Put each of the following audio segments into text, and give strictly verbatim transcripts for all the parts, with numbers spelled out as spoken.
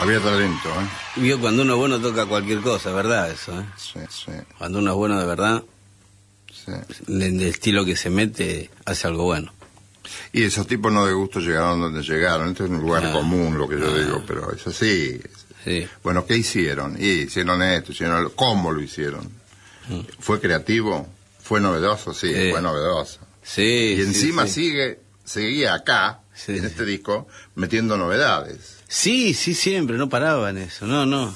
Había talento, ¿eh? Vio, cuando uno es bueno toca cualquier cosa, ¿verdad? Eso, ¿eh? Sí, sí. Cuando uno es bueno de verdad, sí. el estilo que se mete, hace algo bueno. Y esos tipos no de gusto llegaron donde llegaron. Esto es un lugar ah, común, lo que yo ah, digo, pero es así. Sí. Bueno, ¿qué hicieron? Y hicieron esto, hicieron lo... ¿Cómo lo hicieron? Mm. ¿Fue creativo? ¿Fue novedoso? Sí, sí. Fue novedoso. Sí, y encima sí, sí. sigue, seguía acá, sí, en este disco, metiendo novedades. Sí, sí, siempre, no paraba en eso, no, no.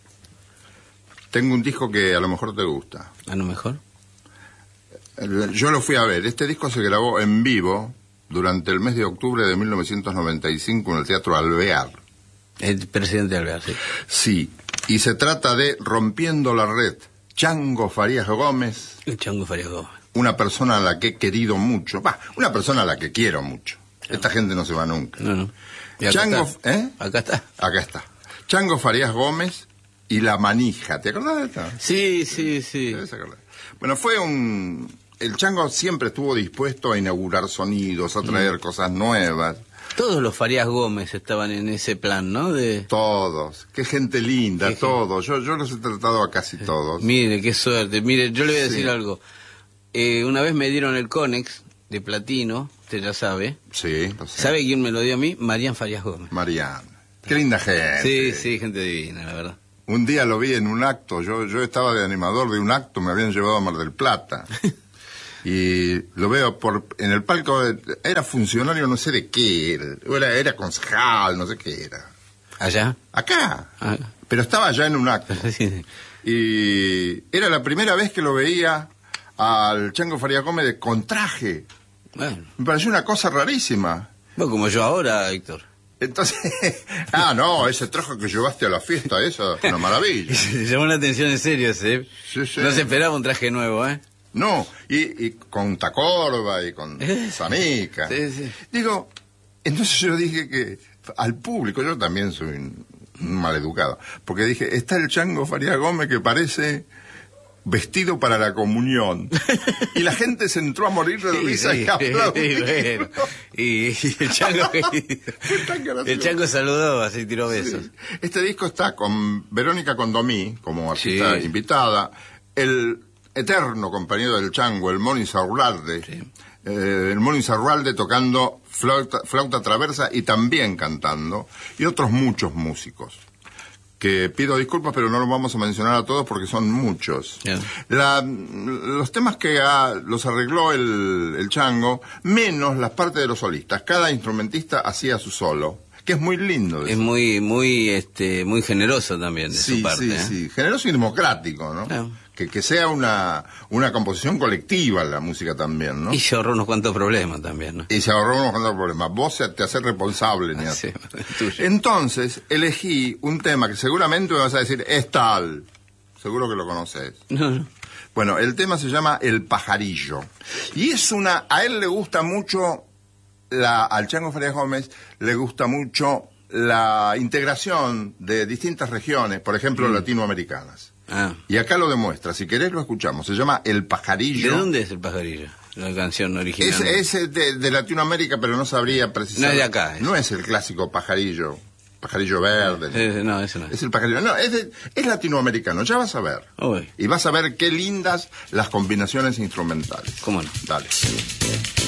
Tengo un disco que a lo mejor te gusta. ¿A lo mejor? Yo lo fui a ver. Este disco se grabó en vivo durante el mes de octubre de mil novecientos noventa y cinco en el Teatro Alvear. El presidente Alvear, sí. Sí, y se trata de Rompiendo la Red. Chango Farías Gómez. El Chango Farías Gómez. Una persona a la que he querido mucho. Bah, una persona a la que quiero mucho. No. Esta gente no se va nunca. No, no. Y acá Chango, está. ¿eh? Acá está. Acá está. Chango Farías Gómez y La Manija. ¿Te acordás de esto? Sí, sí, sí. Bueno, fue un... El Chango siempre estuvo dispuesto a inaugurar sonidos, a traer mm. cosas nuevas. Todos los Farías Gómez estaban en ese plan, ¿no? De... Todos. Qué gente linda, qué todos. Gente... Yo, yo los he tratado a casi todos. Mire, qué suerte. Mire, yo le voy a decir sí. algo. Eh, una vez me dieron el Conex de platino, usted ya sabe. Sí, lo sé. ¿Sabe quién me lo dio a mí? Marian Farías Gómez. Marian. Qué linda gente. Sí, sí, gente divina, la verdad. Un día lo vi en un acto. Yo, yo estaba de animador de un acto, me habían llevado a Mar del Plata. Y lo veo por en el palco, era funcionario no sé de qué, era, era concejal, no sé qué era. ¿Allá? Acá, ah. pero estaba allá en un acto. Sí. Y era la primera vez que lo veía al Chango Farías Gómez de con traje. Bueno. Me pareció una cosa rarísima. Bueno, como yo ahora, Héctor. Entonces, ah, no, ese traje que llevaste a la fiesta, eso es una maravilla. Se llamó la atención en serio ese. Sí, sí. No se esperaba un traje nuevo, ¿eh? No, y, y con tacorba y con zanica. Sí, sí. Digo, entonces yo dije que al público, yo también soy un, un maleducado, porque dije, está el Chango Farías Gómez que parece vestido para la comunión. Y la gente se entró a morir de risa sí, sí, y aplaudir. Bueno. Y, y el Chango el Chango saludó, así tiró besos. Sí. Este disco está con Verónica Condomí como artista sí. invitada, el eterno compañero del Chango, el Mono Insaurralde, sí. eh, el Mono Insaurralde tocando flauta, flauta traversa y también cantando, y otros muchos músicos, que pido disculpas, pero no los vamos a mencionar a todos porque son muchos. Yeah. La, los temas que ha, los arregló el, el Chango, menos las partes de los solistas, cada instrumentista hacía su solo, que es muy lindo. Es eso. muy, muy, este, muy generoso también de sí, su parte. Sí, ¿eh? sí, generoso y democrático, ¿no? Yeah. Que, que sea una, una composición colectiva la música también, ¿no? Y se ahorró unos cuantos problemas también, ¿no? Y se ahorró unos cuantos problemas. Vos te haces responsable, ah, sí, Entonces, elegí un tema que seguramente me vas a decir, es tal. Seguro que lo conoces. No, no. Bueno, el tema se llama El Pajarillo. Y es una, a él le gusta mucho, la, al Chango Farías Gómez, le gusta mucho la integración de distintas regiones, por ejemplo, mm. latinoamericanas. Ah. Y acá lo demuestra, si querés lo escuchamos, se llama El Pajarillo. ¿De dónde es El Pajarillo? La canción original. Es, es de, de Latinoamérica, pero no sabría precisar. No es de acá. Es. No es el clásico pajarillo, pajarillo verde. Es, no, eso no es. Es el pajarillo, no, es, de, es latinoamericano, ya vas a ver. Uy. Y vas a ver qué lindas las combinaciones instrumentales. ¿Cómo no? Dale.